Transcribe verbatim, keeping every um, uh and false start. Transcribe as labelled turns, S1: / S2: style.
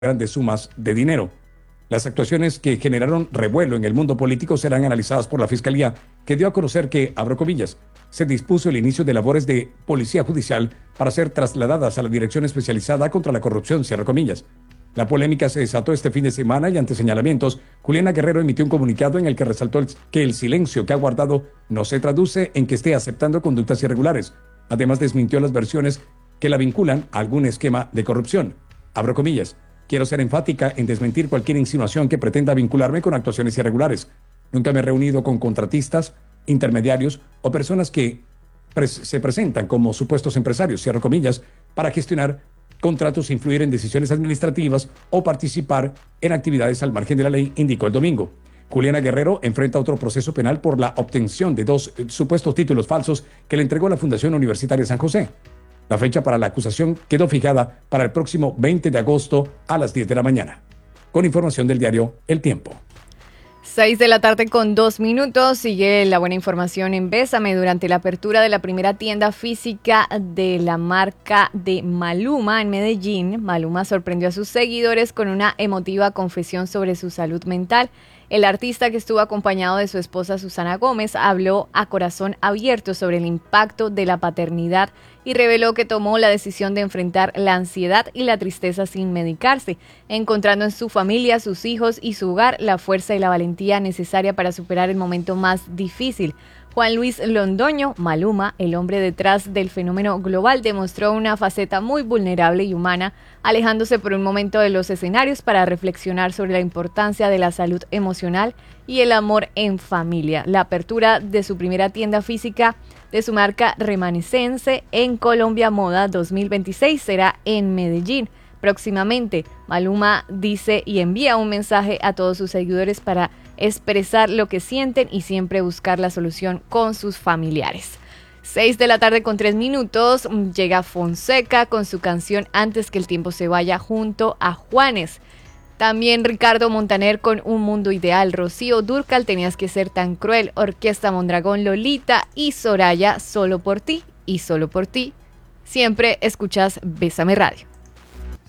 S1: grandes sumas de dinero. Las actuaciones que generaron revuelo en el mundo político serán analizadas por la Fiscalía, que dio a conocer que, abro comillas, se dispuso el inicio de labores de policía judicial para ser trasladadas a la Dirección Especializada contra la Corrupción, cierro comillas. La polémica se desató este fin de semana y ante señalamientos, Juliana Guerrero emitió un comunicado en el que resaltó el, que el silencio que ha guardado no se traduce en que esté aceptando conductas irregulares. Además, desmintió las versiones que la vinculan a algún esquema de corrupción. Abro comillas. Quiero ser enfática en desmentir cualquier insinuación que pretenda vincularme con actuaciones irregulares. Nunca me he reunido con contratistas, intermediarios o personas que pres- se presentan como supuestos empresarios, cierro comillas, para gestionar contratos, influir en decisiones administrativas o participar en actividades al margen de la ley, indicó el domingo. Juliana Guerrero enfrenta otro proceso penal por la obtención de dos eh, supuestos títulos falsos que le entregó la Fundación Universitaria San José. La fecha para la acusación quedó fijada para el próximo veinte de agosto a las diez de la mañana. Con información del diario El Tiempo.
S2: Seis de la tarde con dos minutos. Sigue la buena información en Bésame. Durante la apertura de la primera tienda física de la marca de Maluma en Medellín, Maluma sorprendió a sus seguidores con una emotiva confesión sobre su salud mental. El artista, que estuvo acompañado de su esposa Susana Gómez, habló a corazón abierto sobre el impacto de la paternidad y reveló que tomó la decisión de enfrentar la ansiedad y la tristeza sin medicarse, encontrando en su familia, sus hijos y su hogar la fuerza y la valentía necesaria para superar el momento más difícil. Juan Luis Londoño, Maluma, el hombre detrás del fenómeno global, demostró una faceta muy vulnerable y humana, alejándose por un momento de los escenarios para reflexionar sobre la importancia de la salud emocional y el amor en familia. La apertura de su primera tienda física de su marca Remanescence en Colombia Moda dos mil veintiséis será en Medellín. Próximamente, Maluma dice y envía un mensaje a todos sus seguidores para expresar lo que sienten y siempre buscar la solución con sus familiares. Seis de la tarde con tres minutos, llega Fonseca con su canción Antes que el tiempo se vaya junto a Juanes. También Ricardo Montaner con Un mundo ideal, Rocío Dúrcal, Tenías que ser tan cruel, Orquesta Mondragón, Lolita y Soraya, Solo por ti y solo por ti. Siempre escuchas Bésame Radio.